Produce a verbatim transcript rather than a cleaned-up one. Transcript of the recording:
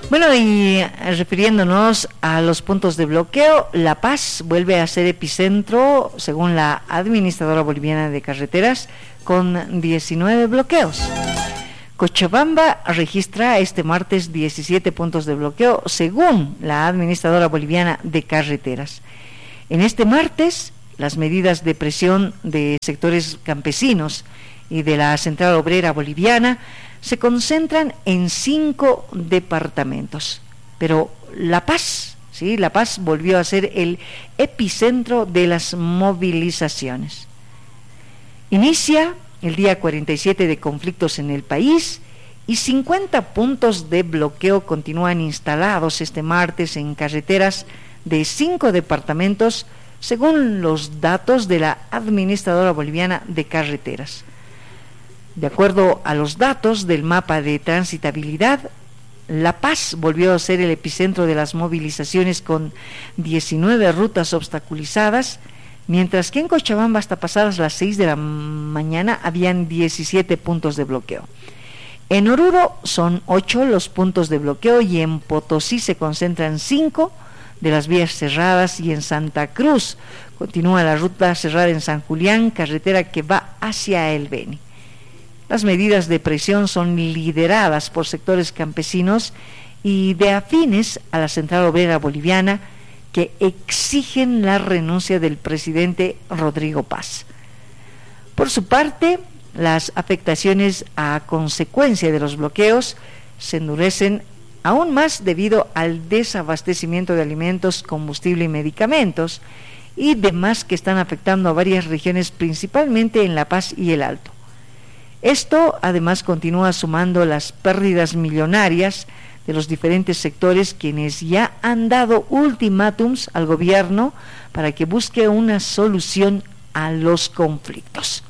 Bueno, y refiriéndonos a los puntos de bloqueo, La Paz vuelve a ser epicentro, según la Administradora Boliviana de Carreteras, con diecinueve bloqueos. Cochabamba registra este martes diecisiete puntos de bloqueo, según la Administradora Boliviana de Carreteras. En este martes, las medidas de presión de sectores campesinos y de la Central Obrera Boliviana se concentran en cinco departamentos, pero La Paz, ¿sí? La Paz volvió a ser el epicentro de las movilizaciones. Inicia el día cuarenta y siete de conflictos en el país y cincuenta puntos de bloqueo continúan instalados este martes en carreteras de cinco departamentos, según los datos de la Administradora Boliviana de Carreteras. De acuerdo a los datos del mapa de transitabilidad, La Paz volvió a ser el epicentro de las movilizaciones con diecinueve rutas obstaculizadas, mientras que en Cochabamba hasta pasadas las seis de la mañana habían diecisiete puntos de bloqueo. En Oruro son ocho los puntos de bloqueo y en Potosí se concentran cinco de las vías cerradas, y en Santa Cruz continúa la ruta cerrada en San Julián, carretera que va hacia el Beni. Las medidas de presión son lideradas por sectores campesinos y de afines a la Central Obrera Boliviana, que exigen la renuncia del presidente Rodrigo Paz. Por su parte, las afectaciones a consecuencia de los bloqueos se endurecen aún más debido al desabastecimiento de alimentos, combustible y medicamentos, y demás que están afectando a varias regiones, principalmente en La Paz y el Alto. Esto además continúa sumando las pérdidas millonarias de los diferentes sectores, quienes ya han dado ultimátums al gobierno para que busque una solución a los conflictos.